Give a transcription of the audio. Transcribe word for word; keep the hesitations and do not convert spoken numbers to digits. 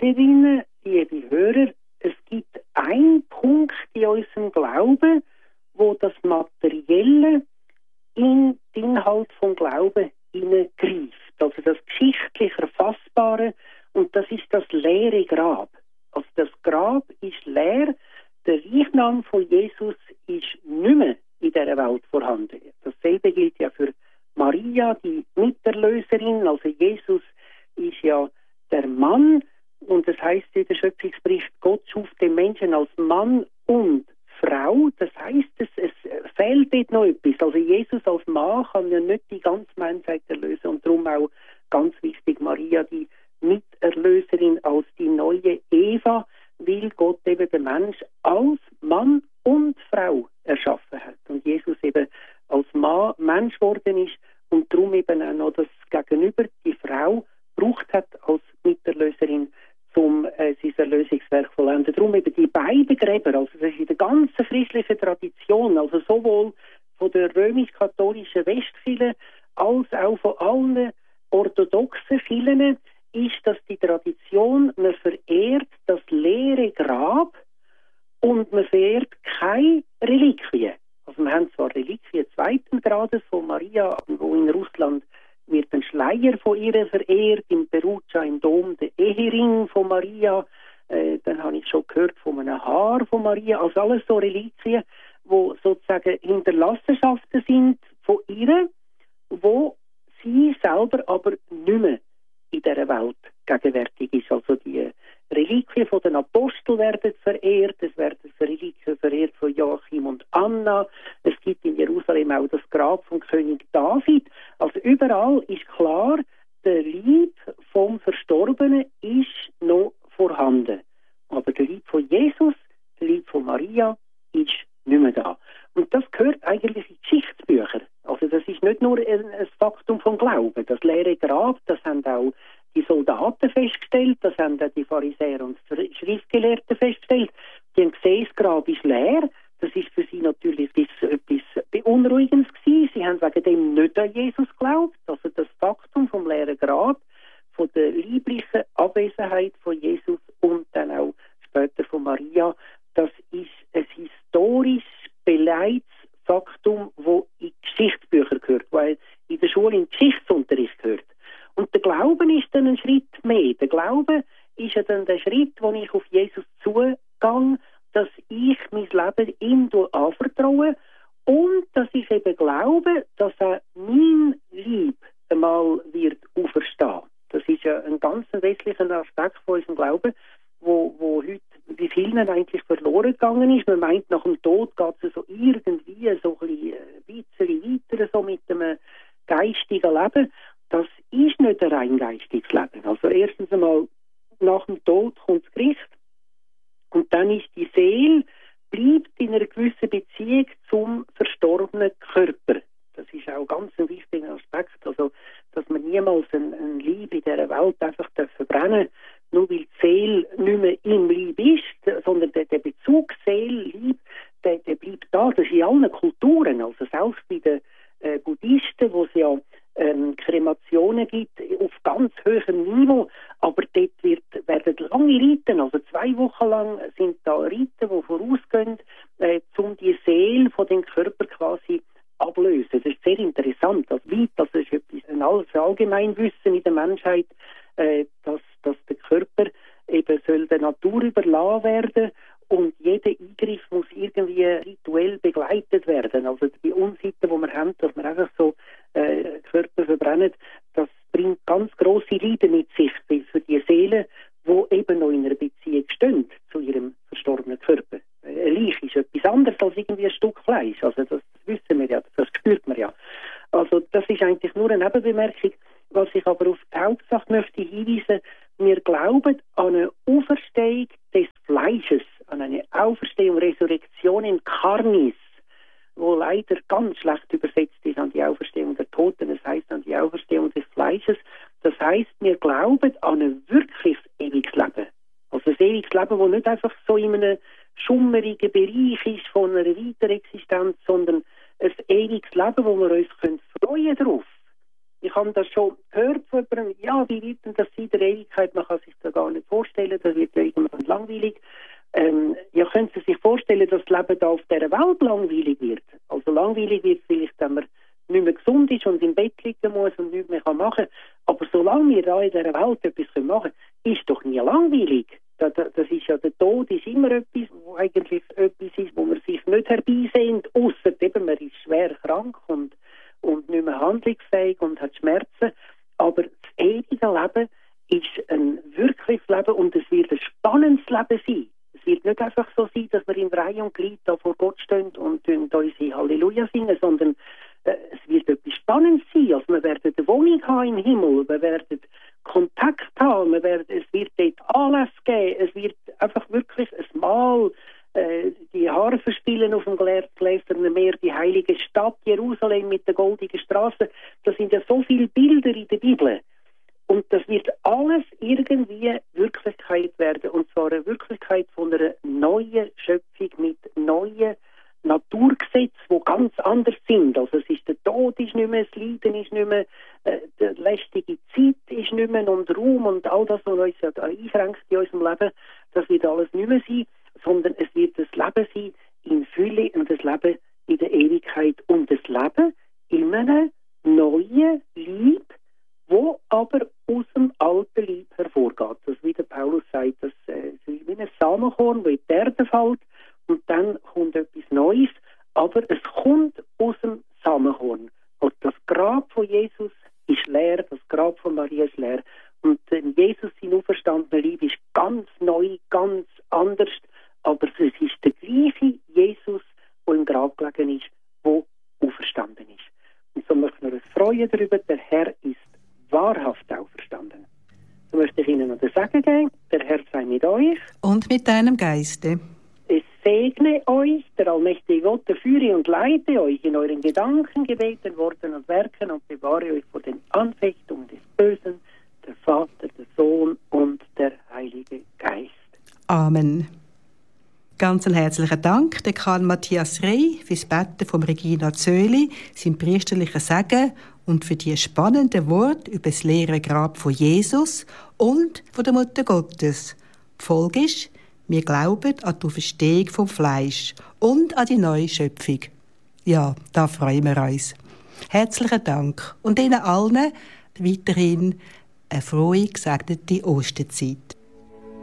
Hörerinnen, liebe Hörer, es gibt einen Punkt in unserem Glauben, wo das Materielle in den Inhalt vom Glauben hineingreift. Also das geschichtlich Erfassbare, und das ist das leere Grab. Also das Grab ist leer, der Leichnam von Jesus ist nicht mehr in dieser Welt vorhanden. Dasselbe gilt ja für Maria, die Miterlöserin. Also Jesus ist ja der Mann, und das heißt in der Schöpfungsbericht, Gott schuf den Menschen als Mann und Frau. Das heißt, es, es fehlt dort noch etwas. Also Jesus als Mann kann ja nicht die ganze Menschheit erlösen, und darum auch ganz wichtig, Maria, die Miterlöserin als die neue Eva, weil Gott eben den Mensch als Mann und Frau erschaffen hat. Und Jesus eben als Mann Mensch geworden ist und darum eben auch noch das Gegenüber, die Frau, braucht hat als Miterlöserin, um äh, sein Erlösungswerk zu vollenden. Darum eben die beiden Gräber, also das ist in der ganzen christlichen Tradition, also sowohl von der römisch-katholischen Westkirche als auch von allen orthodoxen Kirchen, ist, dass die Tradition, man verehrt das leere Grab und man verehrt keine Reliquien. Also wir haben zwar Reliquien zweiten Grades von Maria, wo in Russland wird ein Schleier von ihr verehrt, in Perugia im Dom der Ehering von Maria, äh, dann habe ich schon gehört von einem Haar von Maria, also alles so Reliquien, wo sozusagen Hinterlassenschaften sind von ihr, wo sie selber aber nicht mehr in dieser Welt gegenwärtig ist. Also die Reliquien von den Aposteln werden verehrt, es werden Reliquien verehrt von Joachim und Anna, es gibt in Jerusalem auch das Grab vom König David. Also überall ist klar, der Leib vom Verstorbenen ist noch vorhanden. Aber der Leib von Jesus, der Leib von Maria, ist nicht mehr da. Und das gehört eigentlich in die Geschichtsbücher. Also das ist nicht nur ein, ein Faktum vom Glauben. Das leere Grab, das haben auch die Soldaten festgestellt, das haben auch die Pharisäer und Schriftgelehrten festgestellt. Die haben gesehen, das Grab ist leer. Das ist für sie natürlich etwas Beunruhigendes gewesen. Sie haben wegen dem nicht an Jesus geglaubt. Also das Faktum vom leeren Grab, von der lieblichen Abwesenheit von Jesus und dann auch später von Maria, das ist ein historisch beleidigtes Faktum, das in Geschichtsbücher gehört, weil in der Schule in Geschichtsunterricht gehört. Und der Glauben ist dann ein Schritt mehr. Der Glaube ist ja dann der Schritt, wo ich auf Jesus zugehe, dass ich mein Leben ihm anvertraue und dass ich eben glaube, dass er mein Leib einmal wird auferstehen. Das ist ja ein ganz wesentlicher Aspekt von unserem Glauben, wo, wo heute bei vielen eigentlich verloren gegangen ist. Man meint, nach dem Tod geht es so irgendwie so ein bisschen weiter so mit dem geistigen Leben. Das ist nicht ein rein geistiges Leben. Also erstens einmal, nach dem Tod kommt das Gericht und dann ist die Seele, bleibt in einer gewissen Beziehung zum verstorbenen Körper. Das ist auch ganz ein wichtiger Aspekt, also dass man niemals ein, ein Leib in dieser Welt einfach verbrennen darf, nur weil die Seele nicht mehr im Leib ist, sondern der, der Bezug Seele-Leib, der, der bleibt da. Das ist in allen Kulturen, also selbst bei den äh, Buddhisten, wo es ja ähm, Kremationen gibt auf ganz hohem Niveau, aber dort wird, werden lange Riten, also zwei Wochen lang sind da Riten, die vorausgehen, äh, um die Seele von dem Körper quasi ablösen. Das ist sehr interessant, das weit, das ist etwas, ein Allgemeinwissen in der Menschheit, äh, dass, dass der Körper eben soll der Natur überlassen werden und jeder Eingriff muss irgendwie rituell begleitet werden. Also die Unsitte, die wir haben, dass wir einfach so äh, Körper verbrennen, das bringt ganz grosse Leiden mit sich für die Seele, die eben noch in einer Beziehung stehen zu ihrem verstorbenen Körper. Ein Leich ist etwas anderes als irgendwie ein Stück Fleisch. Also das wissen wir ja, das spürt man ja. Also das ist eigentlich nur eine Nebenbemerkung. Was ich aber auf die Hauptsache möchte hinweisen, wir glauben an eine Auferstehung des Fleisches, an eine Auferstehung, Resurrektion in Carnis, wo leider ganz schlecht übersetzt ist an die Auferstehung der Toten, das heißt an die Auferstehung des Fleisches. Das heißt, wir glauben an ein wirkliches ewiges Leben. Also ein ewiges Leben, das nicht einfach so in einem schummerigen Bereich ist von einer Weiterexistenz, sondern ein ewiges Leben, wo wir uns freuen darauf. Ich habe das schon gehört von jemandem, ja, wie wird denn das in der Ewigkeit? Man kann sich das gar nicht vorstellen, das wird ja irgendwann langweilig. Ähm, ja, können Sie sich vorstellen, dass das Leben da auf dieser Welt langweilig wird? Also langweilig wird es vielleicht, wenn man nicht mehr gesund ist und im Bett liegen muss und nichts mehr machen kann. Aber solange wir da in dieser Welt etwas machen können, ist doch nie langweilig. Das, das ist ja, der Tod ist immer etwas, wo eigentlich etwas ist, wo man sich nicht herbeisehnt, ausser eben, man ist schwer krank und, und nicht mehr handlungsfähig und hat Schmerzen. Aber das ewige Leben ist ein wirkliches Leben und es wird ein spannendes Leben sein. Es wird nicht einfach so sein, dass wir im Reihe und Glied da vor Gott stehen und unsere Halleluja singen, sondern äh, es wird etwas Spannendes sein. Also wir werden eine Wohnung haben im Himmel, wir werden Kontakt haben, wir werden, es wird dort Anlass geben, es wird einfach wirklich ein Mal äh, die Harfe spielen auf dem gläsernen Meer, die heilige Stadt Jerusalem mit der goldigen Straße. Das sind ja so viele Bilder in der Bibel. Und das wird alles irgendwie Wirklichkeit werden. Und zwar eine Wirklichkeit von einer neuen Schöpfung mit neuen Naturgesetzen, die ganz anders sind. Also es ist der Tod ist nicht mehr, das Leiden ist nicht mehr, äh, die lästige Zeit ist nicht mehr und Raum und all das, was uns ja einschränkt in unserem Leben, das wird alles nicht mehr sein, sondern es wird das Leben sein in Fülle und das Leben in der Ewigkeit und das Leben in einem neuen Leib, wo aber aus dem alten Leib hervorgeht. Das, wie der Paulus sagt, das äh, ist wie ein Samenkorn, das in die Erde fällt und dann kommt etwas Neues, aber es kommt aus dem Samenkorn. Und das Grab von Jesus ist leer, das Grab von Maria ist leer. Und äh, Jesus, sein auferstandener Leib, ist ganz neu, ganz anders, aber es ist der gleiche Jesus, der im Grab gelegen ist, der auferstanden ist. Und so möchten wir uns freuen darüber, der Herr ist wahrhaft auferstanden. So möchte ich Ihnen noch den Segen geben. Der Herr sei mit euch. Und mit deinem Geiste. Es segne euch, der allmächtige Gott, der führe und leite euch in euren Gedanken, Gebeten, Worten und Werken und bewahre euch vor den Anfechtungen des Bösen, der Vater, der Sohn und der Heilige Geist. Amen. Ganz einen herzlichen Dank, der Karl Matthias Rey, fürs Betten von Regina Zöli, sein priesterlicher Segen und für die spannenden Worte über das leere Grab von Jesus und von der Mutter Gottes. Die Folge ist, wir glauben an die Auferstehung vom Fleisch und an die neue Schöpfung. Ja, da freuen wir uns. Herzlichen Dank und Ihnen allen weiterhin eine frohe, gesegnete Osterzeit.